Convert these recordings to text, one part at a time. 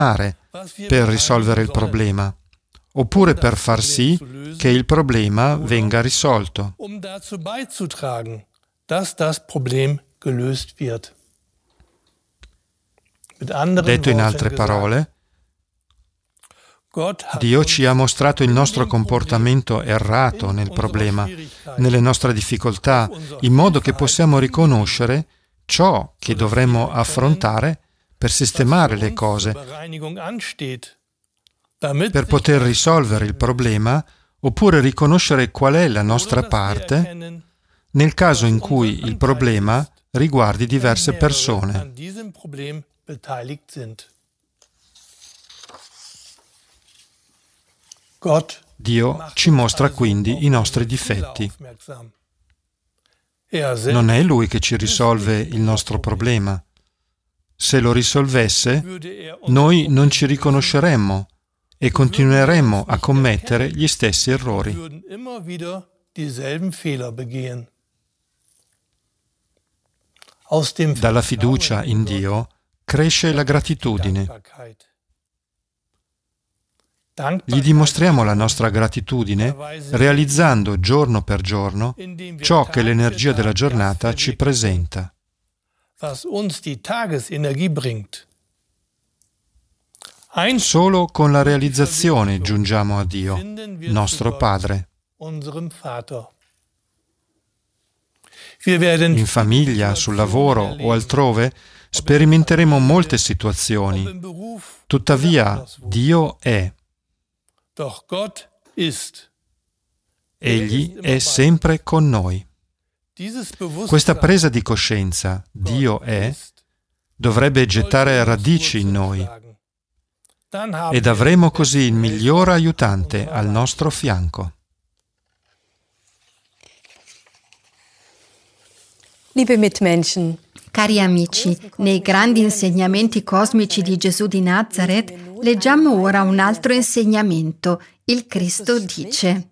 per risolvere il problema, oppure per far sì che il problema venga risolto. Detto in altre parole, Dio ci ha mostrato il nostro comportamento errato nel problema, nelle nostre difficoltà, in modo che possiamo riconoscere ciò che dovremmo affrontare per sistemare le cose, per poter risolvere il problema, oppure riconoscere qual è la nostra parte nel caso in cui il problema riguardi diverse persone. Dio ci mostra quindi i nostri difetti. Non è Lui che ci risolve il nostro problema. Se lo risolvesse, noi non ci riconosceremmo e continueremmo a commettere gli stessi errori. Dalla fiducia in Dio cresce la gratitudine. Gli dimostriamo la nostra gratitudine realizzando giorno per giorno ciò che l'energia della giornata ci presenta. Solo con la realizzazione giungiamo a Dio, nostro Padre. In famiglia, sul lavoro o altrove sperimenteremo molte situazioni. Tuttavia, Dio è. Egli è sempre con noi. Questa presa di coscienza, Dio è, dovrebbe gettare radici in noi ed avremo così il miglior aiutante al nostro fianco. Liebe Mitmenschen, Cari amici, nei grandi insegnamenti cosmici di Gesù di Nazareth leggiamo ora un altro insegnamento. Il Cristo dice: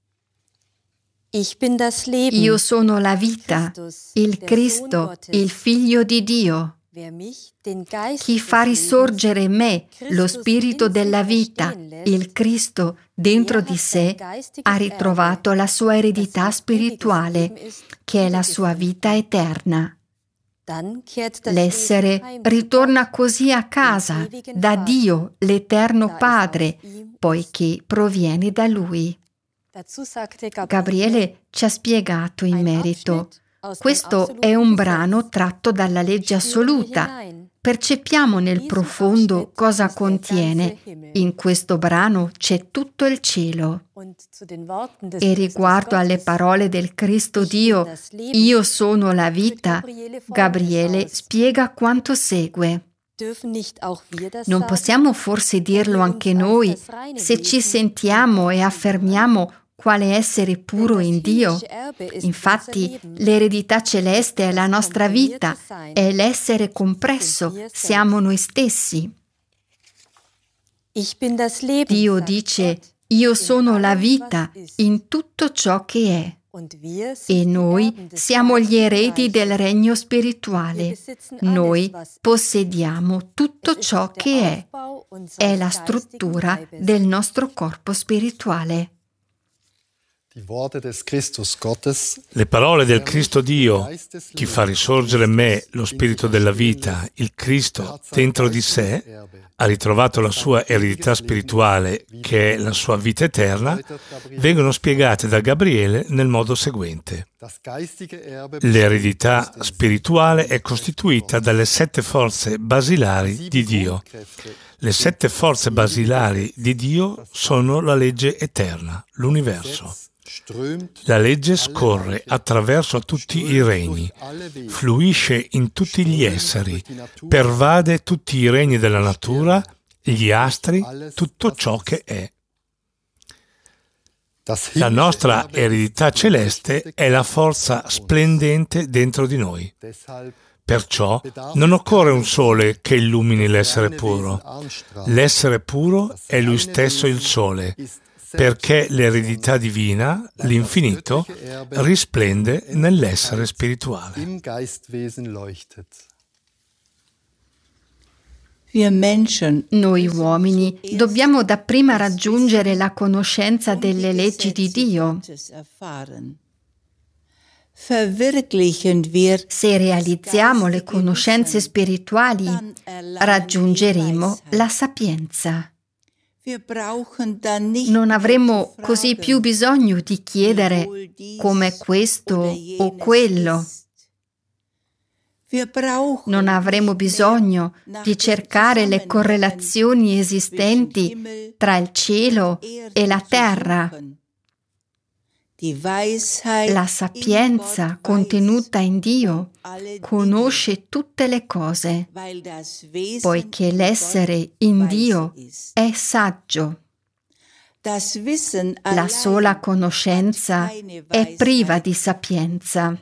Io sono la vita, il Cristo, il Figlio di Dio. Chi fa risorgere me, lo Spirito della vita, il Cristo, dentro di sé, ha ritrovato la sua eredità spirituale, che è la sua vita eterna. L'essere ritorna così a casa, da Dio, l'Eterno Padre, poiché proviene da Lui. Gabriele ci ha spiegato in merito. Questo è un brano tratto dalla legge assoluta. Percepiamo nel profondo cosa contiene. In questo brano c'è tutto il cielo. E riguardo alle parole del Cristo Dio, io sono la vita, Gabriele spiega quanto segue. Non possiamo forse dirlo anche noi se ci sentiamo e affermiamo quale essere puro in Dio? Infatti, l'eredità celeste è la nostra vita, è l'essere compresso, siamo noi stessi. Dio dice: io sono la vita in tutto ciò che è. E noi siamo gli eredi del regno spirituale. Noi possediamo tutto ciò che è. È la struttura del nostro corpo spirituale. Le parole del Cristo Dio, chi fa risorgere me, lo Spirito della vita, il Cristo, dentro di sé, ha ritrovato la sua eredità spirituale, che è la sua vita eterna, vengono spiegate da Gabriele nel modo seguente. L'eredità spirituale è costituita dalle 7 forze basilari di Dio. Le 7 forze basilari di Dio sono la legge eterna, l'universo. La legge scorre attraverso tutti i regni, fluisce in tutti gli esseri, pervade tutti i regni della natura, gli astri, tutto ciò che è. La nostra eredità celeste è la forza splendente dentro di noi. Perciò non occorre un sole che illumini l'essere puro. L'essere puro è lui stesso il sole, perché l'eredità divina, l'infinito, risplende nell'essere spirituale. Noi uomini dobbiamo dapprima raggiungere la conoscenza delle leggi di Dio. Se realizziamo le conoscenze spirituali, raggiungeremo la sapienza. Non avremo così più bisogno di chiedere com'è questo o quello. Non avremo bisogno di cercare le correlazioni esistenti tra il cielo e la terra. La sapienza contenuta in Dio conosce tutte le cose, poiché l'essere in Dio è saggio. La sola conoscenza è priva di sapienza.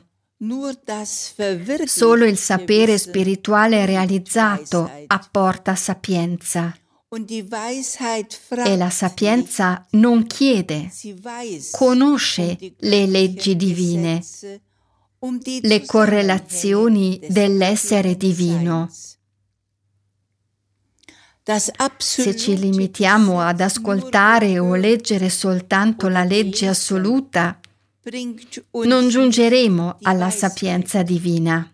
Solo il sapere spirituale realizzato apporta sapienza. E la sapienza non chiede, conosce le leggi divine, le correlazioni dell'essere divino. Se ci limitiamo ad ascoltare o leggere soltanto la legge assoluta, non giungeremo alla sapienza divina.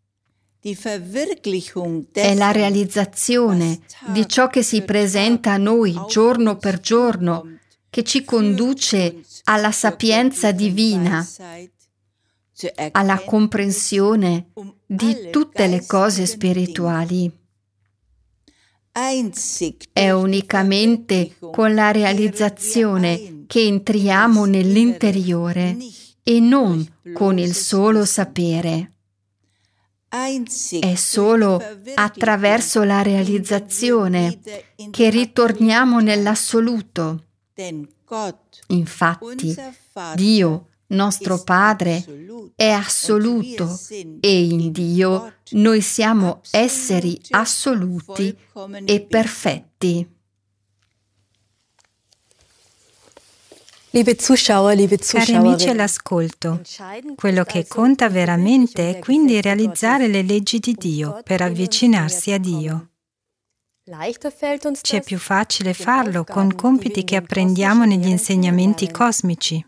È la realizzazione di ciò che si presenta a noi giorno per giorno che ci conduce alla sapienza divina, alla comprensione di tutte le cose spirituali. È unicamente con la realizzazione che entriamo nell'interiore e non con il solo sapere. È solo attraverso la realizzazione che ritorniamo nell'assoluto. Infatti, Dio, nostro Padre, è assoluto e in Dio noi siamo esseri assoluti e perfetti. Cari amici all'ascolto, quello che conta veramente è quindi realizzare le leggi di Dio per avvicinarsi a Dio. Ci è più facile farlo con compiti che apprendiamo negli insegnamenti cosmici.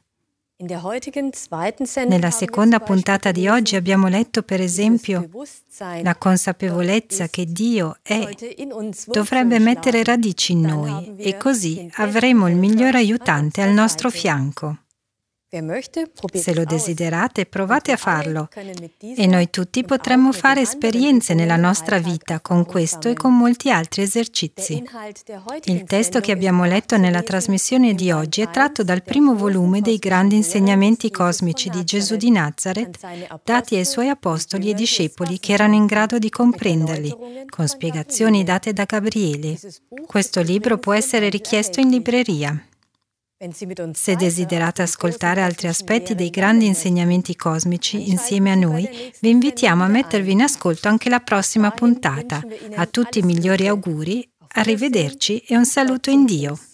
Nella seconda puntata di oggi abbiamo letto, per esempio, la consapevolezza che Dio è, dovrebbe mettere radici in noi e così avremo il miglior aiutante al nostro fianco. Se lo desiderate, provate a farlo e noi tutti potremmo fare esperienze nella nostra vita con questo e con molti altri esercizi. Il testo che abbiamo letto nella trasmissione di oggi è tratto dal primo volume dei grandi insegnamenti cosmici di Gesù di Nazaret, dati ai suoi apostoli e discepoli che erano in grado di comprenderli, con spiegazioni date da Gabriele. Questo libro può essere richiesto in libreria. Se desiderate ascoltare altri aspetti dei grandi insegnamenti cosmici insieme a noi, vi invitiamo a mettervi in ascolto anche la prossima puntata. A tutti i migliori auguri, arrivederci e un saluto in Dio.